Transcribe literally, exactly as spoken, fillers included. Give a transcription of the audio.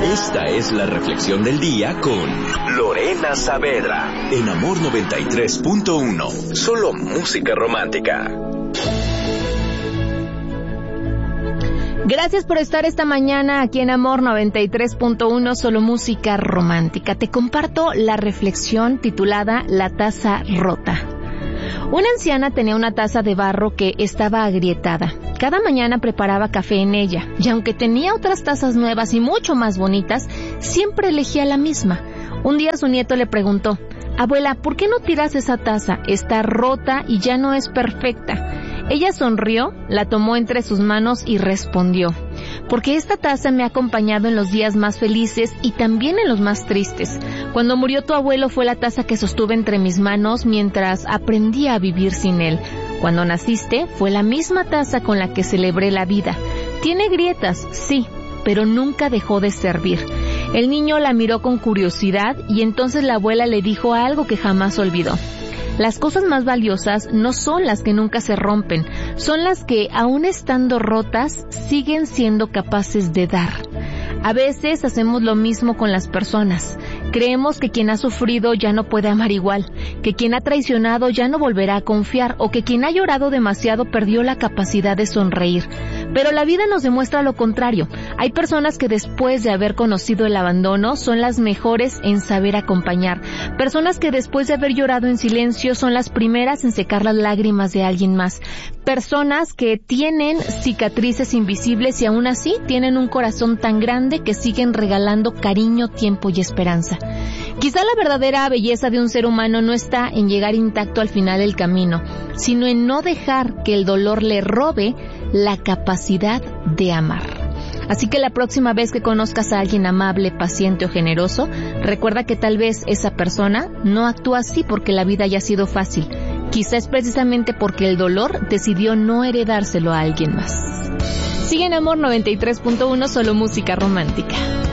Esta es la reflexión del día con Lorena Saavedra en Amor noventa y tres punto uno. Solo música romántica. Gracias por estar esta mañana aquí en Amor noventa y tres punto uno, solo música romántica. Te comparto la reflexión titulada La taza rota. Una anciana tenía una taza de barro que estaba agrietada. Cada mañana preparaba café en ella, y aunque tenía otras tazas nuevas y mucho más bonitas, siempre elegía la misma. Un día su nieto le preguntó: «Abuela, ¿por qué no tiras esa taza? Está rota y ya no es perfecta». Ella sonrió, la tomó entre sus manos y respondió: «Porque esta taza me ha acompañado en los días más felices y también en los más tristes. Cuando murió tu abuelo fue la taza que sostuve entre mis manos mientras aprendía a vivir sin él. Cuando naciste fue la misma taza con la que celebré la vida. Tiene grietas, sí, pero nunca dejó de servir». El niño la miró con curiosidad y entonces la abuela le dijo algo que jamás olvidó: «Las cosas más valiosas no son las que nunca se rompen, son las que, aun estando rotas, siguen siendo capaces de dar». A veces hacemos lo mismo con las personas. Creemos que quien ha sufrido ya no puede amar igual, que quien ha traicionado ya no volverá a confiar, o que quien ha llorado demasiado perdió la capacidad de sonreír. Pero la vida nos demuestra lo contrario. Hay personas que después de haber conocido el abandono son las mejores en saber acompañar. Personas que después de haber llorado en silencio son las primeras en secar las lágrimas de alguien más. Personas que tienen cicatrices invisibles y aún así tienen un corazón tan grande que siguen regalando cariño, tiempo y esperanza. Quizá la verdadera belleza de un ser humano no está en llegar intacto al final del camino, sino en no dejar que el dolor le robe la capacidad de amar. Así que la próxima vez que conozcas a alguien amable, paciente o generoso, recuerda que tal vez esa persona no actúa así porque la vida haya sido fácil. Quizá es precisamente porque el dolor decidió no heredárselo a alguien más. Sigue en Amor noventa y tres punto uno, solo música romántica.